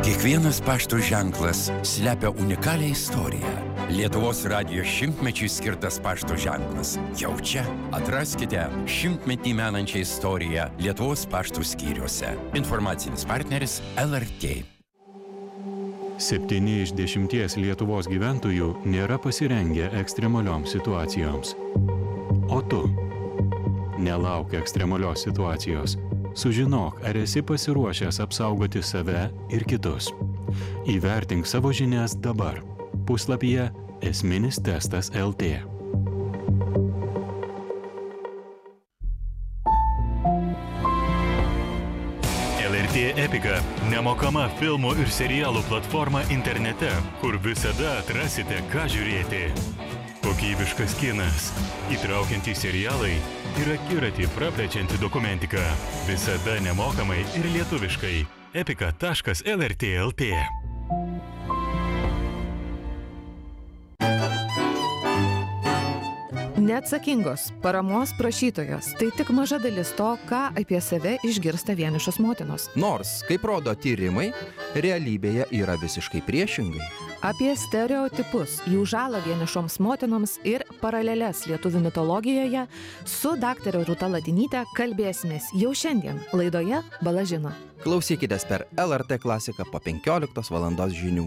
Kiekvienas pašto ženklas slepia unikalią istoriją. Lietuvos radijo 100-mečiui skirtas pašto ženklas. Jau čia atraskite 100-metį menančią istoriją Lietuvos pašto skyriuose. Informacinis partneris LRT. 7 iš 10 Lietuvos gyventojų nėra pasirengę ekstremalioms situacijoms. O tu? Nelauk ekstremalios situacijos. Sužinok, ar esi pasiruošęs apsaugoti save ir kitus. Įvertink savo žinias dabar. Puslapyje Esminis testas LT. LRT Epika – nemokama filmų ir serialų platforma internete, kur visada atrasite, ką žiūrėti. Kokybiškas kinas, įtraukiantys serialai ir akiratį praplečianti dokumentika. Visada nemokamai ir lietuviškai. epika.lrt.lt. Neatsakingos, paramos prašytojos – tai tik maža dalis to, ką apie save išgirsta vienišos motinos. Nors, kaip rodo tyrimai, realybėje yra visiškai priešingai. Apie stereotipus, jų žalą vienišoms motinoms ir paraleles lietuvių mitologijoje su daktare Rūta Latinyte kalbėsimės jau šiandien laidoje Bala žino. Klausykitės per LRT klasiką po 15 valandos žinių.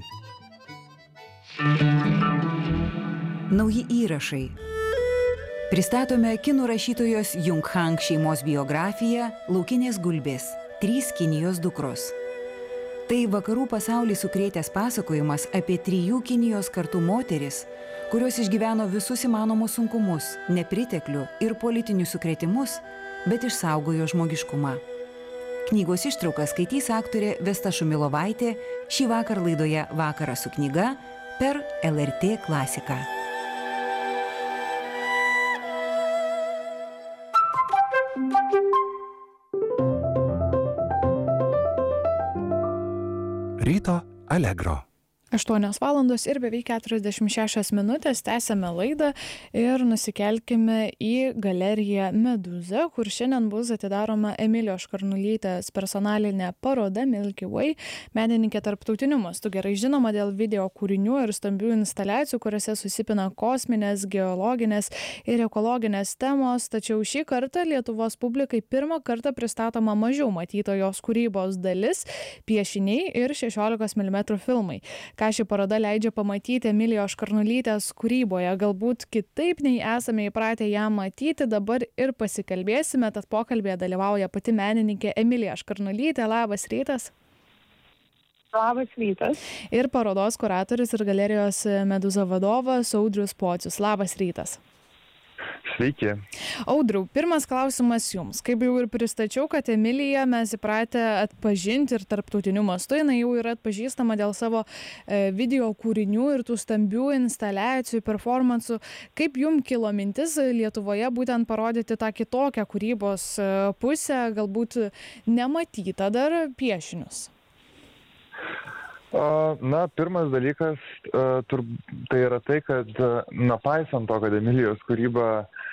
Nauji įrašai. Pristatome kinų rašytojos Jung Hang šeimos biografiją Laukinės gulbės – 3 Kinijos dukros. Tai vakarų pasaulį sukrėtęs pasakojimas apie 3 Kinijos kartų moteris, kurios išgyveno visus įmanomus sunkumus, nepriteklių ir politinius sukrėtimus, bet išsaugojo žmogiškumą. Knygos ištrauką skaitys aktorė Vesta Šumilovaitė šį vakar laidoje Vakaras su knyga per LRT klasiką. Ryto Allegro. 8 valandos ir beveik 46 minutės tęsiame laidą ir nusikelkime į galeriją Meduza, kur šiandien bus atidaroma Emilijos Škarnulytės personalinė paroda Milky Way, menininkė tarptautiniu mastu gerai žinoma dėl video kūrinių ir stambių instaliacijų, kuriuose susipina kosminės, geologinės ir ekologinės temos, tačiau šį kartą Lietuvos publikai pirmą kartą pristatoma mažiau matyta jos kūrybos dalis, piešiniai ir 16 mm filmai. Ką ši paroda leidžia pamatyti Emilijos Škarnulytės kūryboje, galbūt kitaip nei esame įpratę ją matyti, dabar ir pasikalbėsime, tad pokalbėje dalyvauja pati menininkė Emilija Škarnulytė. Labas rytas. Labas rytas. Ir parodos kuratorius ir galerijos Meduza vadovas Audrius Pocius. Labas rytas. Sveiki. Audriau, pirmas klausimas jums. Kaip jau ir pristačiau, kad Emiliją mes įpratę atpažinti ir tarptautiniu mastu, jinai jau yra atpažįstama dėl savo video kūrinių ir tų stambių instaliacijų, performansų. Kaip jums kilo mintis Lietuvoje būtent parodyti tą kitokią kūrybos pusę, galbūt nematytą dar piešinius? Na, pirmas dalykas tai yra tai, kad nepaisant to, kad Emilijos kūryba